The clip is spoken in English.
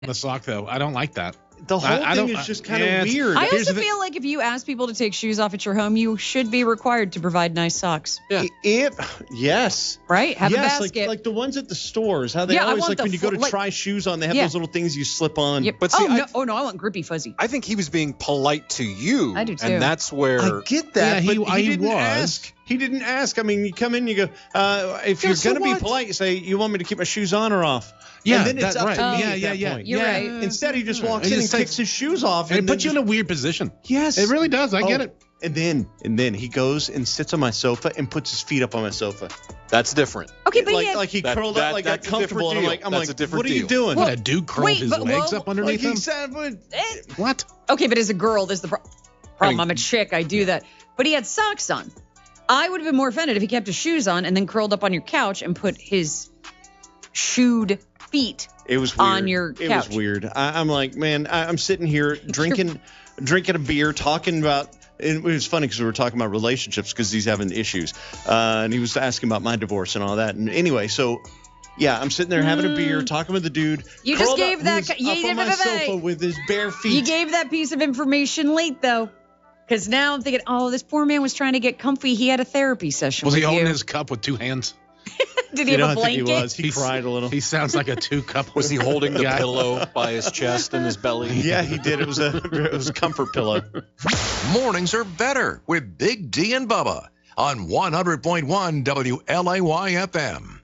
the sock, though. I don't like that. The whole I thing don't- is just kind yeah, of it's- weird. I Here's also the feel like if you ask people to take shoes off at your home, you should be required to provide nice socks, Yes. right? Have a Yes, basket. like the ones at the stores. How they Yeah, I always want like the when you go to full- like- try shoes on, they have Yeah. those little things you slip on. Yep. But see, oh no, I want grippy fuzzy. I think he was being polite to you. I do too. And that's where I get that, Yeah, but he he didn't was. ask. He didn't ask. I mean, you come in, you go, if Yeah, you're so going to be what? polite, you say, you want me to keep my shoes on or off? Yeah, and then it's that's up right. to me Yeah, at yeah, that yeah. point. You're Yeah. right. Instead, he just walks He in and just kicks takes- his shoes off. And it then puts you in a weird position. Yes. It really does. I get it. And then he goes and sits on my sofa and puts his feet up on my sofa. that's different. Okay, but Like he curled up, like got that's a different comfortable. And I'm deal. like, That's a different what are you deal. doing? What, a dude curled wait, his but- legs well, up underneath Like he him? said, What? Okay, but as a girl, there's the problem. I'm a chick. I do that. But he had socks on. I would have been more offended if he kept his shoes on and then curled up on your couch and put his shoed feet. it was weird. On your It couch. was weird. I'm like, man, I'm sitting here drinking a beer, talking about. And it was funny because we were talking about relationships because he's having issues, and he was asking about my divorce and all that. And anyway, so yeah, I'm sitting there having a beer, talking with the dude. You just curled gave up, that- who's up on my sofa with his bare feet. You gave that piece of information late, though. Because now I'm thinking, oh, this poor man was trying to get comfy. He had a therapy session Was with he holding you. his cup with two hands? Did he You know, have a I think blanket? he was. He cried a little. He sounds like a two-cup. Was he holding the guy. pillow by his chest and his belly? Yeah, he did. It was a comfort pillow. Mornings are better with Big D and Bubba on 100.1 WLAY FM.